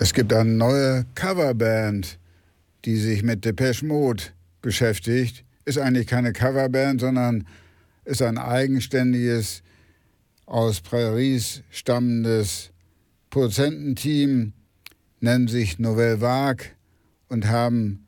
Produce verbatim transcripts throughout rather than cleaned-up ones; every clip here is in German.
Es gibt eine neue Coverband, die sich mit Depeche Mode beschäftigt. Ist eigentlich keine Coverband, sondern ist ein eigenständiges, aus Paris stammendes Produzententeam, nennen sich Nouvelle Vague und haben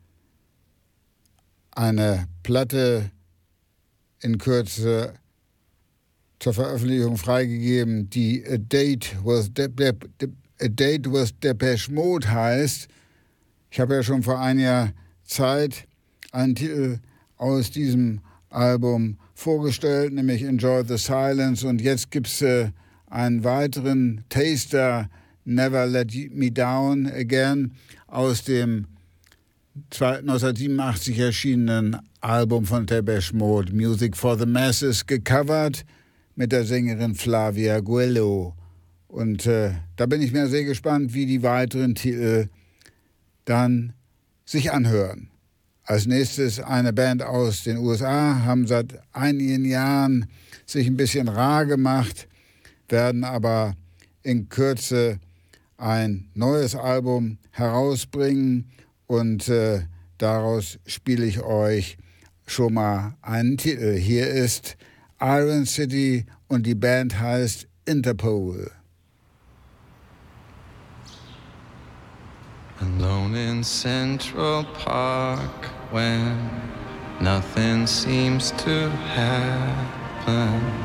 eine Platte in Kürze zur Veröffentlichung freigegeben, die A Date with, De De De A Date with Depeche Mode heißt. Ich habe ja schon vor einiger Zeit einen Titel aus diesem Album vorgestellt, nämlich Enjoy the Silence, und jetzt gibt es äh, einen weiteren Taster, Never Let Me Down Again, aus dem neunzehnhundertsiebenundachtzig erschienenen Album von Depeche Mode, Music for the Masses, gecovert mit der Sängerin Flavia Guello. Und äh, da bin ich mir sehr gespannt, wie die weiteren Titel dann sich anhören. Als nächstes eine Band aus den U S A, haben seit einigen Jahren sich ein bisschen rar gemacht, werden aber in Kürze ein neues Album herausbringen und äh, daraus spiele ich euch schon mal einen Titel. Hier ist Iron City und die Band heißt Interpol. Alone in Central Park when nothing seems to happen.